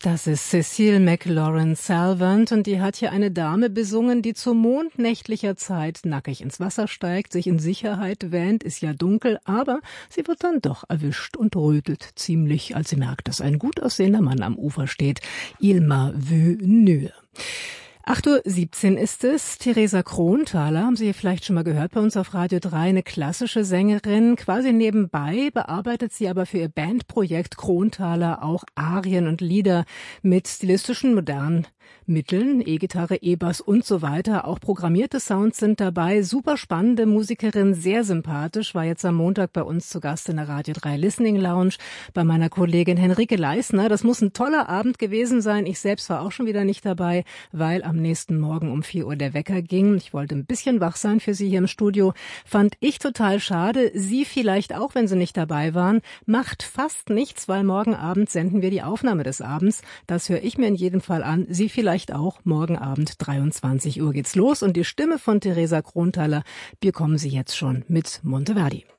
Das ist Cecile McLaurin-Salvant und die hat hier eine Dame besungen, die zu mondnächtlicher Zeit nackig ins Wasser steigt, sich in Sicherheit wähnt, ist ja dunkel, aber sie wird dann doch erwischt und rötet ziemlich, als sie merkt, dass ein gut aussehender Mann am Ufer steht. Il m'a vu nue. 8:17 Uhr ist es. Theresa Kronthaler, haben Sie vielleicht schon mal gehört bei uns auf Radio 3, eine klassische Sängerin. Quasi nebenbei bearbeitet sie aber für ihr Bandprojekt Kronthaler auch Arien und Lieder mit stilistischen modernen Mitteln, E-Gitarre, E-Bass und so weiter. Auch programmierte Sounds sind dabei. Super spannende Musikerin, sehr sympathisch, war jetzt am Montag bei uns zu Gast in der Radio 3 Listening Lounge bei meiner Kollegin Henrike Leisner. Das muss ein toller Abend gewesen sein. Ich selbst war auch schon wieder nicht dabei, weil am nächsten Morgen um 4 Uhr der Wecker ging. Ich wollte ein bisschen wach sein für Sie hier im Studio. Fand ich total schade. Sie vielleicht auch, wenn Sie nicht dabei waren. Macht fast nichts, weil morgen Abend senden wir die Aufnahme des Abends. Das höre ich mir in jedem Fall an. Sie vielleicht auch. Morgen Abend 23 Uhr geht's los und die Stimme von Theresa Kronthaler bekommen Sie jetzt schon mit Monteverdi.